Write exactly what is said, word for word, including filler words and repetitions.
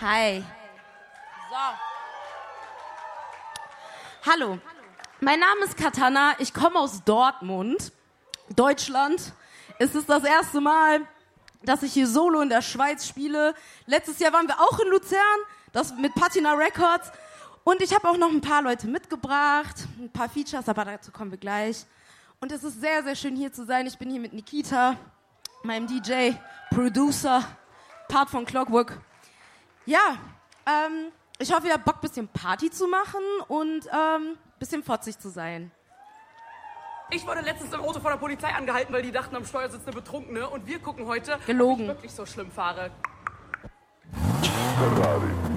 Hi. So. Hallo. Mein Name ist Katana. Ich komme aus Dortmund, Deutschland. Es ist das erste Mal, dass ich hier solo in der Schweiz spiele. Letztes Jahr waren wir auch in Luzern, das mit Patina Records. Und ich habe auch noch ein paar Leute mitgebracht, ein paar Features, aber dazu kommen wir gleich. Und es ist sehr, sehr schön, hier zu sein. Ich bin hier mit Nikita, meinem D J, Producer, Part von Clockwork. Ja, ähm, ich hoffe, ihr habt Bock, ein bisschen Party zu machen und ähm, ein bisschen fotzig zu sein. Ich wurde letztens im Auto von der Polizei angehalten, weil die dachten, am Steuer sitzt eine Betrunkene. Und wir gucken heute, Gelogen. ob ich wirklich so schlimm fahre. Ferrari.